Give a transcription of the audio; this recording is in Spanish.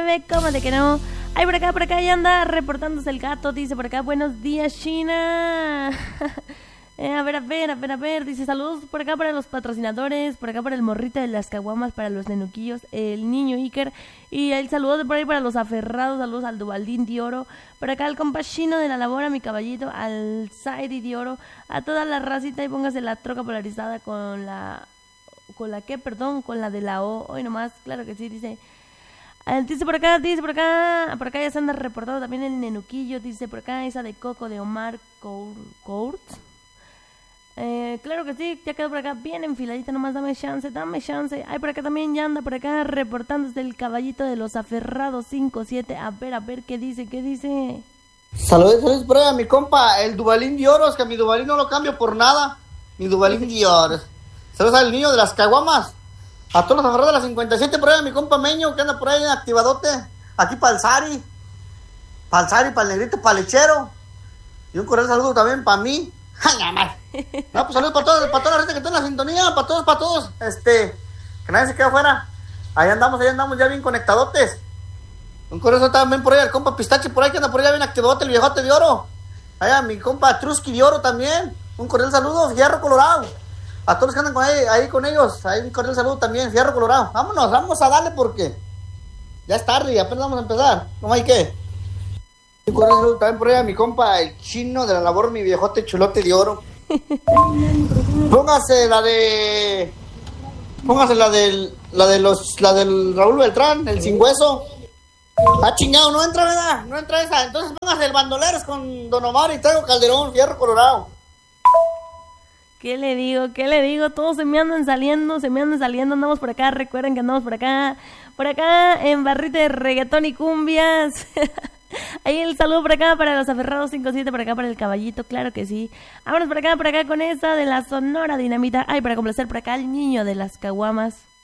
bebé, ¿cómo de que no? Ay, por acá ya anda reportándose el gato. Dice por acá, buenos días, China. A ver, dice saludos por acá para los patrocinadores, por acá para el morrito de las caguamas, para los nenuquillos, el niño Iker, y el saludo de por ahí para los aferrados, saludos al Duvaldín de Oro, por acá al compa chino de la labor, a mi caballito, al Zairi de Oro, a toda la racita, y póngase la troca polarizada con la de la O, hoy nomás, claro que sí, dice por acá ya se anda reportado también el nenuquillo, dice por acá esa de Coco de Omar Court. Claro que sí, ya quedó por acá bien enfiladita, nomás dame chance. Ay, por acá también ya anda por acá reportándose el caballito de los aferrados 5-7. A ver, ¿qué dice? Saludos por ahí a mi compa, el Duvalín de Oro, es que a mi Duvalín no lo cambio por nada. Mi Duvalín de Oro. Saludos al niño de las caguamas. A todos los aferrados de las 57 por ahí a mi compa Meño, que anda por ahí activadote. Aquí para el Sari, para el negrito, para el lechero. Y un cordial saludo también para mí. No, pues saludos para toda la gente que está en la sintonía, para todos, que nadie se quede afuera. Ahí andamos ya bien conectadotes. Un cordial también por ahí al compa Pistache, por ahí que anda por allá bien activadote, el viejote de Oro. Ahí a mi compa Trusky de Oro también. Un cordial saludo, Fierro Colorado. A todos los que andan ahí con ellos, ahí un cordial saludo también, Fierro Colorado. Vamos a darle porque ya es tarde y apenas vamos a empezar. No hay que. Un cordial saludo también por ahí a mi compa, el chino de la labor, mi viejote chulote de Oro. Póngase la del Raúl Beltrán, el sin hueso. Chingado, no entra, ¿verdad? No entra esa. Entonces póngase el Bandoleros con Don Omar y Traigo Calderón, Fierro Colorado. ¿Qué le digo? Todos se me andan saliendo, andamos por acá, recuerden que andamos por acá en barrita de reggaetón y cumbias. Ahí el saludo por acá para los aferrados 5-7, por acá para el caballito, claro que sí. Vámonos por acá con esa de la Sonora Dinamita. Ay, para complacer por acá al niño de las caguamas.